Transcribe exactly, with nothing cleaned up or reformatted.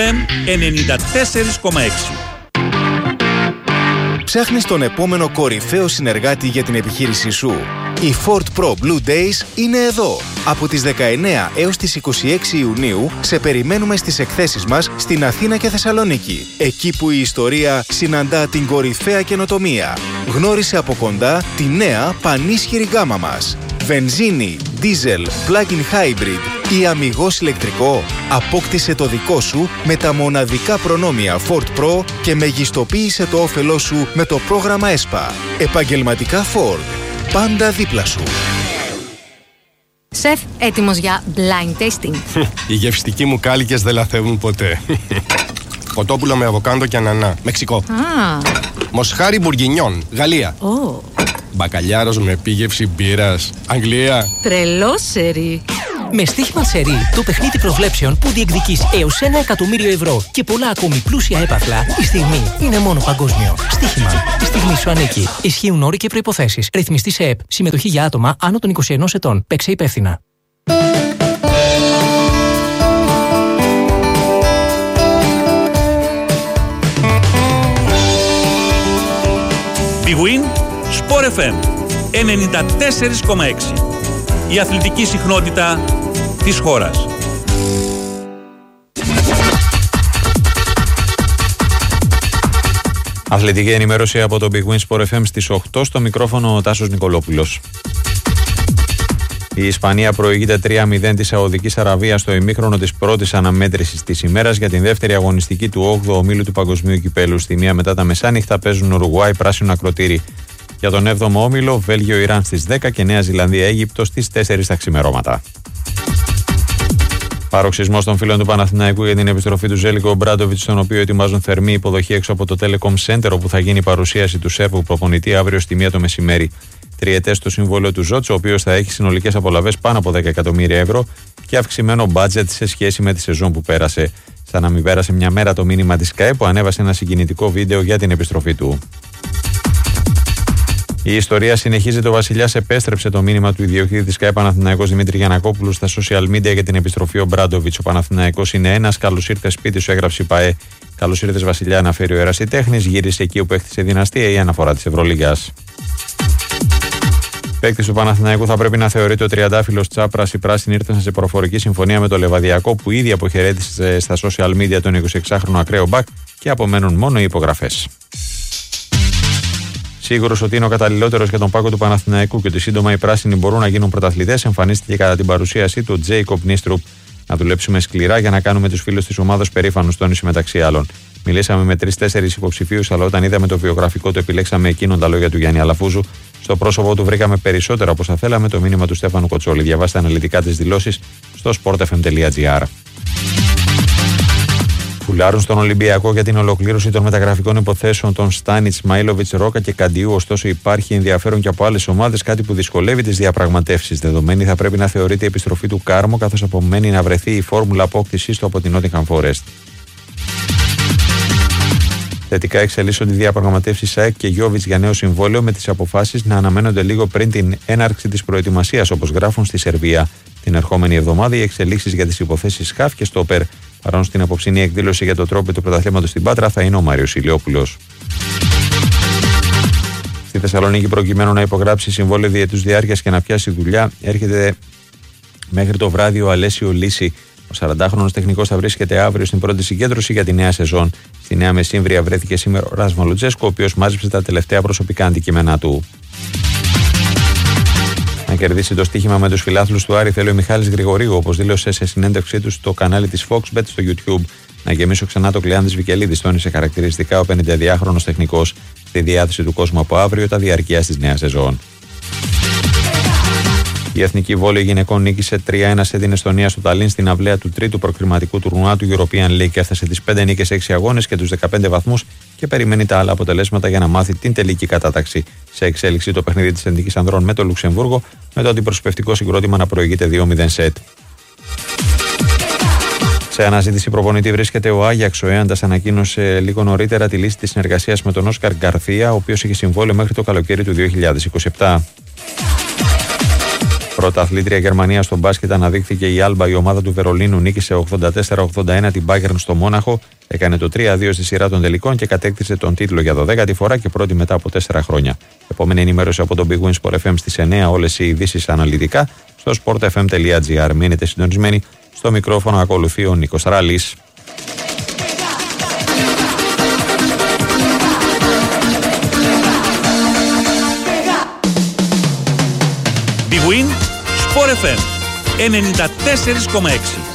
ενενήντα τέσσερα κόμμα έξι. Ψάχνεις τον επόμενο κορυφαίο συνεργάτη για την επιχείρησή σου? Οι Ford Pro Blue Days είναι εδώ. Από τις δεκαεννέα έως τις είκοσι έξι Ιουνίου σε περιμένουμε στις εκθέσεις μας στην Αθήνα και Θεσσαλονίκη. Εκεί που η ιστορία συναντά την κορυφαία καινοτομία. Γνώρισε από κοντά τη νέα πανίσχυρη γκάμα μας. Βενζίνη, diesel, plug-in hybrid ή αμιγώς ηλεκτρικό. Απόκτησε το δικό σου με τα μοναδικά προνόμια Ford Pro και μεγιστοποίησε το όφελό σου με το πρόγραμμα ΕΣΠΑ. Επαγγελματικά Ford. Πάντα δίπλα σου. Σεφ, έτοιμος για blind tasting? Οι γευστικοί μου κάλικες δεν λαθεύουν ποτέ. Κοτόπουλο με αβοκάντο και ανανά, Μεξικό. Ah. Μοσχάρι μπουργκινιόν, Γαλλία. Oh. Μπακαλιάρος με επίγευση μπύρας, Αγγλία. Τρελό σερί. Με στοίχημα σερί, το παιχνίδι προβλέψεων που διεκδικείς έως ένα εκατομμύριο ευρώ και πολλά ακόμη πλούσια έπαθλα, η στιγμή είναι μόνο παγκόσμιο. Στοίχημα. Η στιγμή σου ανήκει. Ισχύουν όροι και προϋποθέσεις. Ρυθμιστή σε ΕΠ. Συμμετοχή για άτομα άνω των είκοσι ενός ετών. Παίξε υπεύθυνα. Big Win Sport εφ εμ ενενήντα τέσσερα κόμμα έξι. Η αθλητική συχνότητα της χώρας. Αθλητική ενημέρωση από το Big Win Sport εφ εμ στις οκτώ, στο μικρόφωνο ο Τάσος Νικολόπουλος. Η Ισπανία προηγείται τρία μηδέν της Σαουδικής Αραβίας στο ημίχρονο της πρώτης αναμέτρησης της ημέρας για την δεύτερη αγωνιστική του όγδοου ομίλου του Παγκοσμίου Κυπέλου. Στη μία μετά τα μεσάνυχτα παίζουν Ουρουγουάη πράσινο ακροτήρι. Για τον έβδομο όμιλο, Βέλγιο-Ιράν στις δέκα και Νέα Ζηλανδία-Αίγυπτο στις τέσσερις τα ξημερώματα. Παροξισμός των φίλων του Παναθηναϊκού για την επιστροφή του Ζέλικο Ομπράντοβιτς, στον οποίο ετοιμάζουν θερμή υποδοχή έξω από το Telecom Center, όπου θα γίνει η παρουσίαση του Σέρβου προπονητή αύριο στη μία το μεσημέρι. Τριετές το συμβόλαιο του Ζότς, ο οποίος θα έχει συνολικές απολαβές πάνω από δέκα εκατομμύρια ευρώ και αυξημένο μπάτζετ σε σχέση με τη σεζόν που πέρασε. Σαν να μην πέρασε μια μέρα το μήνυμα της ΚΑΕ που ανέβασε ένα συγκινητικό βίντεο για την επιστροφή του. Η ιστορία συνεχίζεται. Ο Βασιλιάς επέστρεψε το μήνυμα του ιδιοκτήτη της ΚΑΕ Παναθηναϊκός Δημήτρη Γιαννακόπουλου στα social media για την επιστροφή ο Μπράντοβιτς. Ο Παναθηναϊκός είναι ένας. Καλώς ήρθες σπίτι σου, έγραψε η ΠΑΕ. Καλώς ήρθες Βασιλιά, αναφέρει ο ερασιτέχνης. Γύρισε εκεί όπου έκτισε δυναστεία, η αναφορά της Ευρωλίγκας. Παίκτης του Παναθηναϊκού θα πρέπει να θεωρείται ο τριαντάφυλλος Τσάπρας. Οι πράσινοι ήρθαν σε προφορική συμφωνία με το Λεβαδιακό, που ήδη αποχαιρέτησε στα social media τον εικοσιεξάχρονο ακραίο μπακ, και απομένουν μόνο οι υπογραφές. Σίγουρος ότι είναι ο καταλληλότερος για τον πάγκο του Παναθηναϊκού και ότι σύντομα οι πράσινοι μπορούν να γίνουν πρωταθλητές, εμφανίστηκε κατά την παρουσίασή του ο Τζέικοπ Νίστρουπ. Να δουλέψουμε σκληρά για να κάνουμε τους φίλους της ομάδας περήφανους, τόνισε μεταξύ άλλων. Μιλήσαμε με τρεις-τέσσερις υποψηφίους, αλλά όταν είδαμε το βιογραφικό του, επιλέξαμε εκείνον, τα λόγια του Γιάννη Αλαφούζου. Στο πρόσωπό του βρήκαμε περισσότερα από όσα θέλαμε, το μήνυμα του Στέφανου Κοτσόλη. Διαβάστε αναλυτικά τις δηλώσεις στο σπορτ εφ εμ τελεία τζι άρ. Φουλάρουν στον Ολυμπιακό για την ολοκλήρωση των μεταγραφικών υποθέσεων των Στάνιτς, Μαΐλοβιτς, Ρόκα και Καντιού. Ωστόσο, υπάρχει ενδιαφέρον και από άλλες ομάδες, κάτι που δυσκολεύει τις διαπραγματεύσεις. Δεδομένη θα πρέπει να θεωρείται η επιστροφή του Κάρμο, καθώς απομένει να βρεθεί η φόρμουλα απόκτησής του από την Νότιγχαμ Φόρεστ. Θετικά εξελίσσονται οι διαπραγματεύσεις ΑΕΚ και Γιόβιτς για νέο συμβόλαιο, με τις αποφάσεις να αναμένονται λίγο πριν την έναρξη της προετοιμασίας, όπως γράφουν στη Σερβία. Την ερχόμενη εβδομάδα οι εξελίξεις για τις υποθέσεις Χαφ και Στόπερ. Παρόν στην απόψινή εκδήλωση για το τρόπο του πρωταθλήματος στην Πάτρα θα είναι ο Μάριος Ηλιόπουλος. Στη Θεσσαλονίκη, προκειμένου να υπογράψει συμβόλαιο διετούς διάρκειας και να πιάσει δουλειά, έρχεται μέχρι το βράδυ ο Αλέσιο Λύση. Ο σαραντάχρονος τεχνικός θα βρίσκεται αύριο στην πρώτη συγκέντρωση για τη νέα σεζόν. Στη Νέα Μεσύμβρια βρέθηκε σήμερα ο Ράσμο Λουτζέσκο, ο οποίος μάζεψε τα τελευταία προσωπικά αντικείμενά του. Να κερδίσει το στοίχημα με τους φιλάθλους του Άρη θέλει ο Μιχάλης Γρηγορίου, όπως δήλωσε σε συνέντευξή του στο κανάλι της Foxbet στο YouTube. Να γεμίσω ξανά το Κλεάνδης Βικελίδης, τόνισε χαρακτηριστικά ο πενηνταδυάχρονος τεχνικός, στη διάθεση του κόσμου από αύριο τα διαρκείας της νέας σεζόν. Η Εθνική Βόλεϊ Γυναικών νίκησε τρία ένα σε την Εστονία στο Ταλίν στην αυλαία του τρίτου προκριματικού τουρνουά του European League. Έφτασε τις πέντε νίκες σε έξι αγώνες και τους δεκαπέντε βαθμούς και περιμένει τα άλλα αποτελέσματα για να μάθει την τελική κατάταξη. Σε εξέλιξη το παιχνίδι της Εθνικής Ανδρών με το Λουξεμβούργο, με το αντιπροσωπευτικό συγκρότημα να προηγείται δύο μηδέν σετ. Σε αναζήτηση προπονητή βρίσκεται ο Άγιαξ. Ο Έαντας ανακοίνωσε λίγο νωρίτερα τη λύση της συνεργασίας με τον Όσκαρ Γκαρθία, ο οποίος είχε συμβόλαιο μέχρι το καλοκαίρι του δύο χιλιάδες είκοσι επτά. Πρωταθλήτρια Γερμανία στο μπάσκετ αναδείχθηκε η Άλμπα. Η ομάδα του Βερολίνου νίκησε ογδόντα τέσσερα ογδόντα ένα την Bayern στο Μόναχο. Έκανε το τρία δύο στη σειρά των τελικών και κατέκτησε τον τίτλο για δωδέκατη φορά και πρώτη μετά από τέσσερα χρόνια. Επόμενη ενημέρωση από τον Big Win Sport εφ εμ στις εννιά. Όλες οι ειδήσεις αναλυτικά στο sport f m τελεία g r. Μείνετε συντονισμένοι. Στο μικρόφωνο ακολουθεί ο Νίκος Ράλης. Big Win Sport εφ εμ ενενήντα τέσσερα κόμμα έξι.